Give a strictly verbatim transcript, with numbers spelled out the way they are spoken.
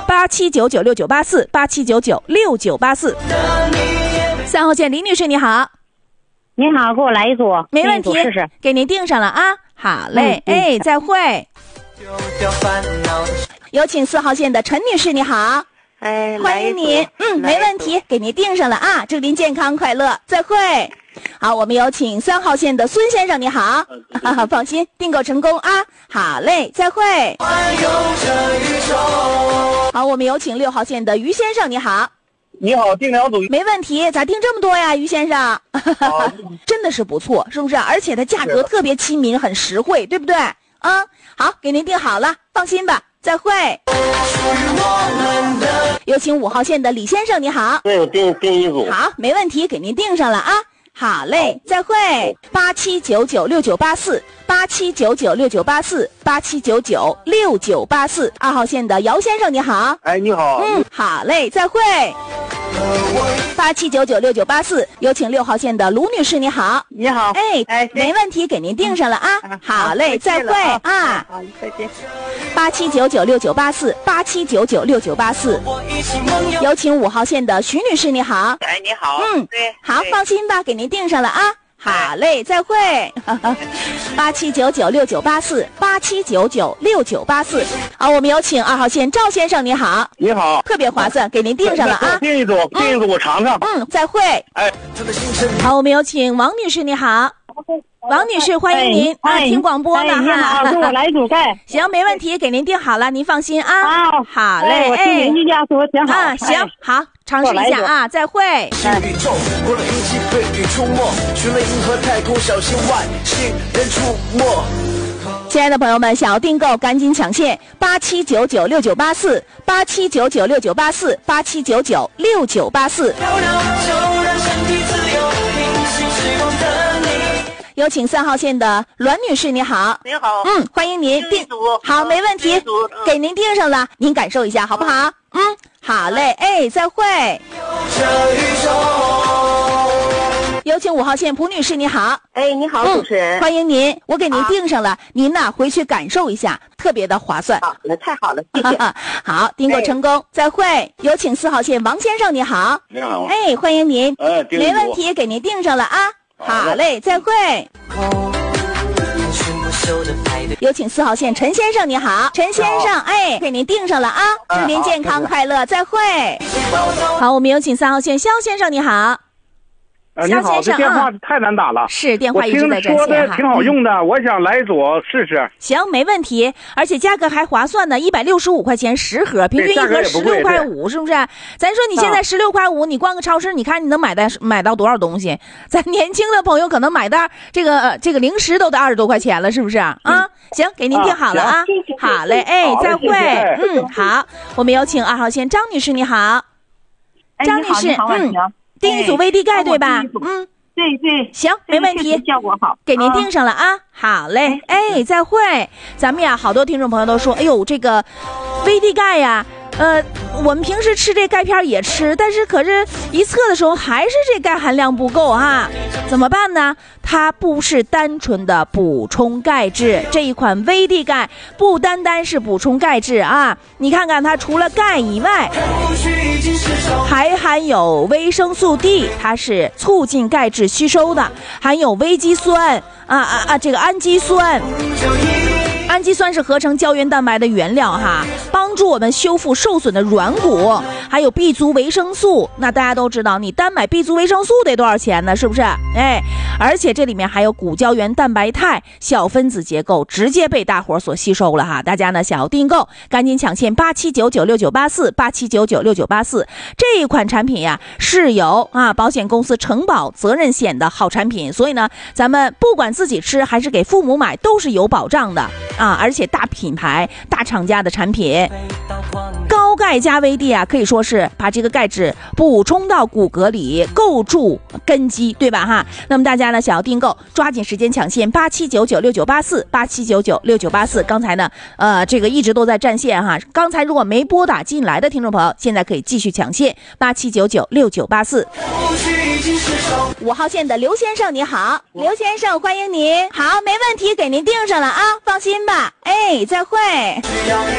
八七九九六九八四八七九九六九八四。三号线李女士你好。 你好，给我来一组。 没问题， 试试， 给您订上了啊。好嘞， 嗯、 哎，再会。有请四号线的陈女士你好。 哎， 欢迎您。嗯，没问题，给您订上了啊，祝您健康快乐，再会。好，我们有请三号线的孙先生你好。啊，放心，订购成功啊。好嘞，再会。好，我们有请六号线的于先生你好。 你好，订两组。 没问题，咋订这么多呀，于先生？啊、真的是不错，是不是？而且它价格特别亲民，很实惠，对不对？啊，好，给您订好了，放心吧，再会。有请五号线的李先生你好。 对，我订订一组。 好，没问题，给您订上了啊。好嘞，再会。八七九九六九八四八七九九六九八四八七九九六九八四。二号线的姚先生你好。 哎，你好。 嗯，好嘞，再会。八七九九六九八四，有请六号线的卢女士你好。 你好。 哎哎， 没问题，给您订上了啊。 嗯、 好嘞，再会啊。 好，再见。 八七九九六九八四八七九九六九八四。有请五号线的徐女士你好。 哎，你好。 嗯， 对， 好，放心吧，给您订上了啊。好嘞，再会。八七九九六九八四八七九九六九八四。好，我们有请二号线赵先生你好。 你好。 特别划算，给您订上了啊。 订一组，订一组，我尝尝。 嗯，再会。 哎， 好，我们有请王女士你好。王女士，欢迎您、 哎、 啊！听广播呢、 哎、你好，给我来一组钙。 行，没问题，给您订好了，您放心啊。 啊， 好嘞， 哎， 哎， 一家说挺好啊，行， 哎、 好，尝试一下啊，再会。 新宇宙，过了一起对比出没，去了银河太空，小心外星人出没。 亲爱的朋友们，想要订购赶紧抢线，八七九九六九八四八七九九六九八四八七九九六九八四。有请三号线的栾女士，你好。 你好。 嗯，欢迎您订。好，没问题，给您订上了，您感受一下好不好？嗯，好嘞，哎，再会。有请五号线蒲女士，你好。 哎，你好，主持人。 嗯、欢迎您，我给您订上了，啊、您呢回去感受一下，特别的划算。 好，那太好了，谢谢。 好，订购成功，哎、再会。有请四号线王先生，你好。 你好。 哎，欢迎您。 哎，订没问题，给您订上了啊。好嘞，再会。有请四号线陈先生，你好，陈先生，哎，给您订上了啊，祝您健康快乐，再会。好，我们有请三号线肖先生，你好。 呃，你好，这电话太难打了。 嗯、是电话一直在占线哈。 我听说的挺好用的，嗯、我想来一组试试。 行，没问题，而且价格还划算呢，一百六十五块钱十盒，平均一盒十六块五，是不是？咱说你现在十六块五，你逛个超市，你看你能买到买到多少东西？咱年轻的朋友可能买到这个、呃、这个零食都得二十多块钱了，是不是啊？嗯、啊，行，给您订好了啊。啊好嘞，哎，再会。嗯，好，我们有请二号线张女士，你好。张女士，嗯。订一组威地钙、哎、对吧？嗯， 对对， 行，没问题， 效果好， 给您订上了啊。好嘞，哎，再会。咱们呀，好多听众朋友都说，哎呦，这个威地钙呀，呃，我们平时吃这钙片也吃，但是可是一测的时候还是这钙含量不够哈，怎么办呢？它不是单纯的补充钙质，这一款威地钙不单单是补充钙质啊，你看看它除了钙以外，还含有维生素 D， 它是促进钙质吸收的，含有微肌酸啊啊啊，这个氨基酸。氨基酸是合成胶原蛋白的原料哈，帮助我们修复受损的软骨，还有 B 族维生素。那大家都知道，你单买 B 族维生素得多少钱呢？是不是？哎，而且这里面还有骨胶原蛋白肽，小分子结构直接被大伙所吸收了哈。大家呢想要订购，赶紧抢线八七九九六九八四八七九九六九八四。这一款产品呀是有啊保险公司承保责任险的好产品，所以呢，咱们不管自己吃还是给父母买，都是有保障的。啊，而且大品牌、大厂家的产品，高钙加威地啊，可以说是把这个钙质补充到骨骼里，构筑根基，对吧哈？那么大家呢想要订购，抓紧时间抢线八七九九六九八四八七九九六九八四。刚才呢，呃，这个一直都在占线哈。刚才如果没拨打进来的听众朋友，现在可以继续抢线八七九九六九八四。五号线的刘先生你好，刘先生欢迎您。好，没问题，给您订上了啊，放心吧。哎，再会。